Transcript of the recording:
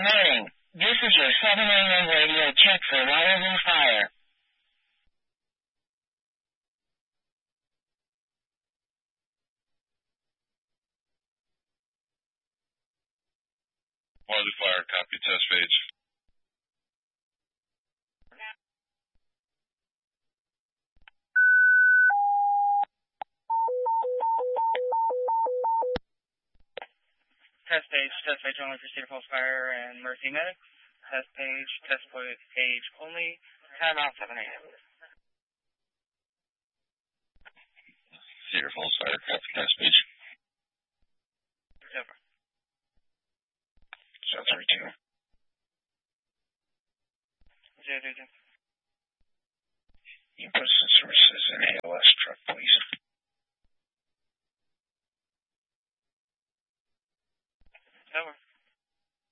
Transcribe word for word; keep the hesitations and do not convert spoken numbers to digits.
morning. This is your seven A M radio check for wireless fire. Wireless fire, copy test page. Test page, test page only for Cedar Falls Fire and Mercy Medics. Test page, test page only. Time out seven A M Cedar Falls Fire, copy test page. Over. Zero three two. Zero three two. Inputs and sources in A L S truck, please. Over.